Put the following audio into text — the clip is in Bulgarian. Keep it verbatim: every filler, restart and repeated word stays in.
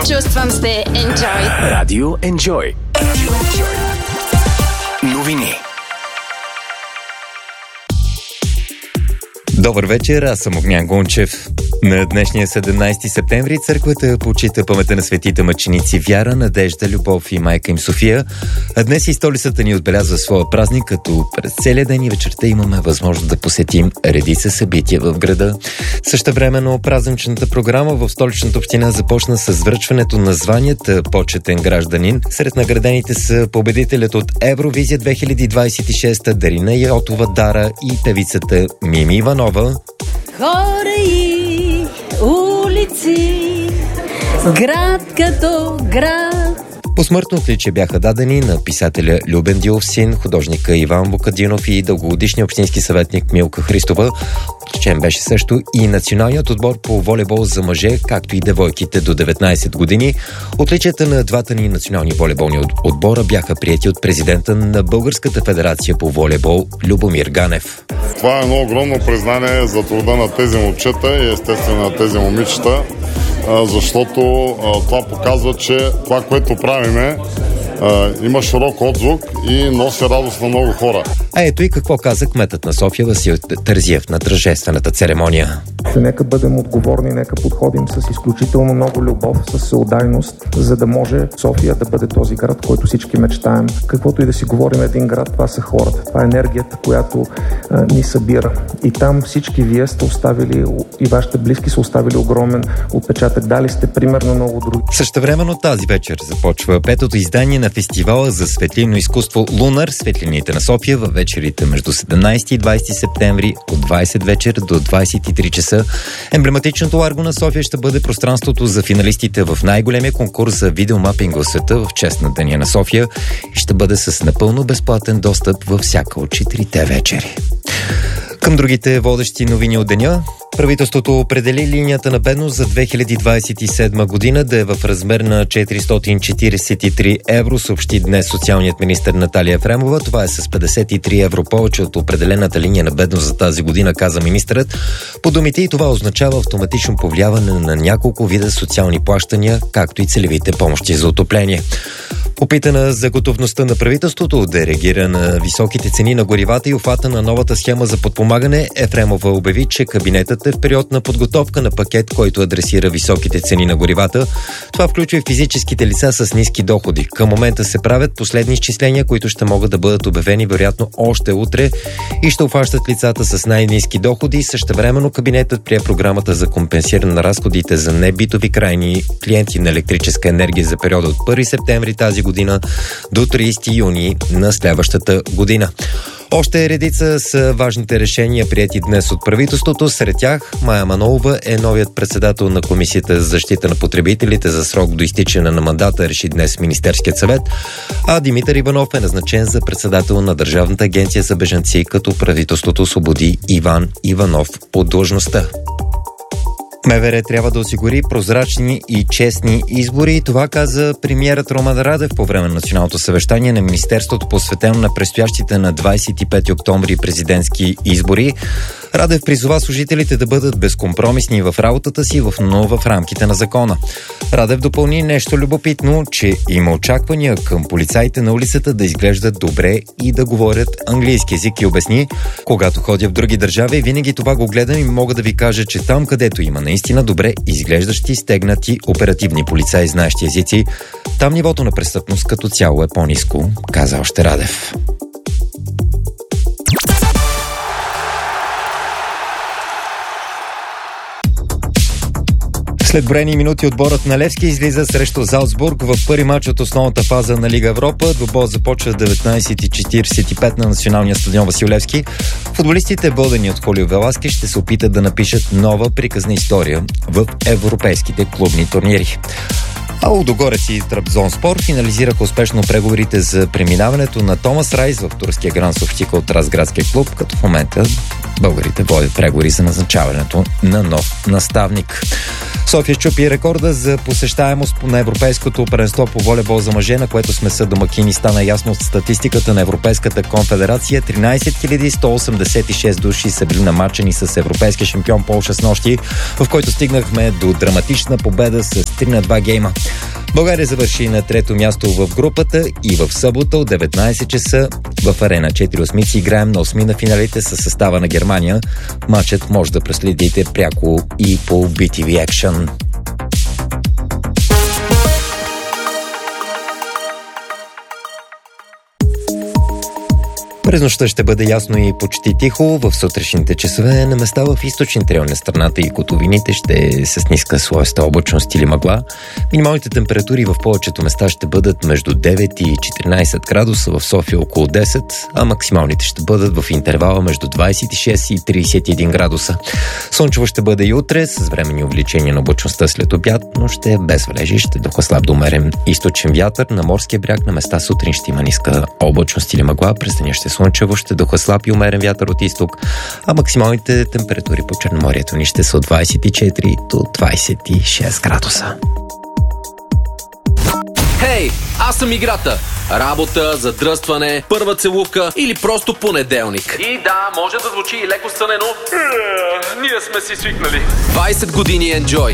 Чувствам се Enjoy. Радио Enjoy. Новини. Добър вечер, аз съм Огнян Гунчев. На днешния седемнайсети септември църквата почита паметта на светите мъченици Вяра, Надежда, Любов и майка им София. А днес и столицата ни отбелязва своя празник, като през целия ден и вечерта имаме възможност да посетим редица събития в града. Същевременно празничната програма в столичната община започна с връчването на званията почетен гражданин. Сред наградените са победителят от Евровизия две хиляди двайсет и шеста Дарина Йотова Дара и певицата Мими Иванова. Хора и улици, град като град. Посмъртно отличие бяха дадени на писателя Любен Дилов син, художника Иван Вукадинов и дългогодишния общински съветник Милка Христова. Отличен беше също и националният отбор по волейбол за мъже, както и девойките до деветнайсет години. Отличията на двата ни национални волейболни отбора бяха приети от президента на Българската федерация по волейбол Любомир Ганев. Това е едно огромно признание за труда на тези момчета и естествено на тези момичета, защото това показва, че това, което правиме, има широк отзвук и носи радост на много хора. А ето и какво каза кметът на София Васил Терзиев на тържествената церемония. Нека бъдем отговорни, нека подходим с изключително много любов, с всеотдайност, за да може София да бъде този град, който всички мечтаем. Каквото и да си говорим, един град, това са хората. Това е енергията, която а, ни събира. И там всички вие сте оставили, и вашите близки са оставили огромен отпечатък. Дали сте пример на много други. Същевременно тази вечер започва петото издание на фестивала за светлинно изкуство Лунар, светлините на София, във вечерите между седемнайсети и двайсети септември от двайсет вечер до двайсет и три часа. Емблематичното Ларго на София ще бъде пространството за финалистите в най-големия конкурс за видеомапинг в света в чест на Деня на София и ще бъде с напълно безплатен достъп във всяка от четирите вечери. Към другите водещи новини от деня. Правителството определи линията на бедност за две хиляди двайсет и седма година да е в размер на четиристотин четирийсет и три евро, съобщи днес социалният министър Наталия Ефремова. Това е с петдесет и три евро повече от определената линия на бедност за тази година, каза министърът. По думите и това означава автоматично повлияване на няколко вида социални плащания, както и целевите помощи за отопление. Попитана за готовността на правителството да реагира на високите цени на горивата и обхвата на новата схема за подпомагане, Ефремова обяви, че кабинетът е в период на подготовка на пакет, който адресира високите цени на горивата. Това включва и физическите лица с ниски доходи. Към момента се правят последни изчисления, които ще могат да бъдат обявени вероятно още утре и ще обхващат лицата с най-ниски доходи. Същевременно кабинетът прие програмата за компенсиране на разходите за небитови крайни клиенти на електрическа енергия за периода от първи септември тази година до трийсети юни на следващата година. Още редица са важните решения, приети днес от правителството. Сред тях Мая Манолова е новият председател на Комисията за защита на потребителите за срок до изтичане на мандата, реши днес Министерският съвет, а Димитър Иванов е назначен за председател на Държавната агенция за бежанци, като правителството освободи Иван Иванов от длъжността. МВР трябва да осигури прозрачни и честни избори. Това каза премиерът Румен Радев по време на националното съвещание на Министерството, посветено на предстоящите на двайсет и пети октомври президентски избори. Радев призова служителите да бъдат безкомпромисни в работата си, но в рамките на закона. Радев допълни нещо любопитно, че има очаквания към полицаите на улицата да изглеждат добре и да говорят английски език и обясни: когато ходя в други държави, винаги това го гледам и мога да ви кажа, че там, където има наистина добре изглеждащи, стегнати, оперативни полицаи, знаещи езици, там нивото на престъпност като цяло е по-ниско, каза още Радев. След броени минути отборът на Левски излиза срещу Залцбург в първи мач от основната фаза на Лига Европа. Двубой започва деветнайсет и четирийсет и пет на националния стадион Васил Левски. Футболистите, водени от Холио Веласки, ще се опитат да напишат нова приказна история в европейските клубни турнири. А Лудогорец и Трабзонспор финализираха успешно преговорите за преминаването на Томас Райс в турския Гран Софтика от Разградския клуб, като в момента българите водят преговори за назначаването на нов наставник. София счупи рекорда за посещаемост на Европейското първенство по волейбол за мъже, на което сме съдомакини. Стана ясно от статистиката на Европейската конфедерация. тринайсет хиляди сто осемдесет и шест души са били намачени с европейския шампион Полша с нощи, в който стигнахме до драматична победа с три на два гейма. България завърши на трето място в групата и в събота от деветнайсет часа в Арена четири осмици играем на осми на финалите със състава на Германия. Матчът може да проследите пряко и по би ти ви Action. През нощта ще бъде ясно и почти тихо. В сутрешните часове на места в източните райони на страната и котловините ще е с ниска слоеста облачност или мъгла. Минималните температури в повечето места ще бъдат между девет и четиринайсет градуса, в София около десет, а максималните ще бъдат в интервала между двайсет и шест и трийсет и един градуса. Слънчево ще бъде и утре, с временни увеличения на облачността след обяд, но ще е без валежи, ще духа слаб до умерен източен вятър. На морския бряг на места сутрин ще има ниска облачност или мъгла, през деня ще слънчево, ще духа слаб и умерен вятър от изток, а максималните температури по Черноморието ни ще са от двайсет и четири до двайсет и шест градуса. Хей, аз съм играта. Работа, задръстване, първа целувка или просто понеделник. И да, може да звучи и леко сънено. Ние сме си свикнали. двайсет години Enjoy.